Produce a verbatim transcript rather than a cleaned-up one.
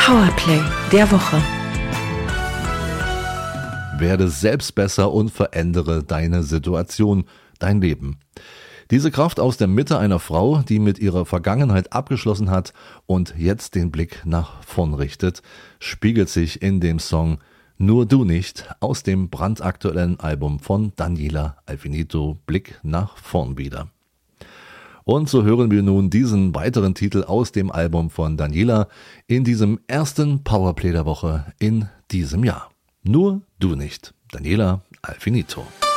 Powerplay der Woche. Werde selbst besser und verändere deine Situation, dein Leben. Diese Kraft aus der Mitte einer Frau, die mit ihrer Vergangenheit abgeschlossen hat und jetzt den Blick nach vorn richtet, spiegelt sich in dem Song Nur du nicht aus dem brandaktuellen Album von Daniela Alfinito, Blick nach vorn wieder. Und so hören wir nun diesen weiteren Titel aus dem Album von Daniela in diesem ersten Powerplay der Woche in diesem Jahr. Nur du nicht. Daniela Alfinito.